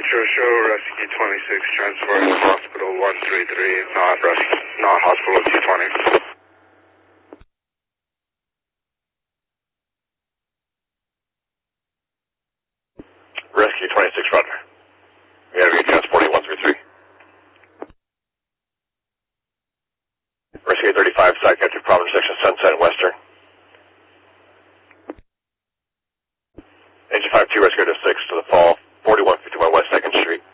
Show Rescue 26, transferring to Hospital 133, not Hospital 220. Rescue 26, Roger. We have you transporting 133. Rescue 35, Psychiatric Province Section, Sunset and Western. Engine 52, Rescue to 6 to the fall, 4151 West 2nd Street.